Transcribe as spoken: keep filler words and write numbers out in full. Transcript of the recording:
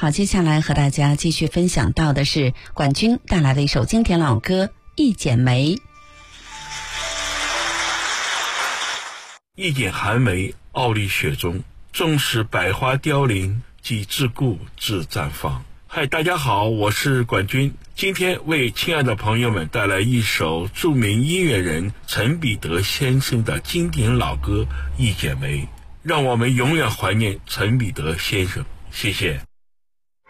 好，接下来和大家继续分享到的是管军带来的一首经典老歌《一剪梅》。 一剪寒梅，傲立雪中，纵使百花凋零，即自顾自绽放。嗨，大家好，我是管军，今天为亲爱的朋友们带来一首著名音乐人陈彼得先生的经典老歌《一剪梅》，让我们永远怀念陈彼得先生。谢谢。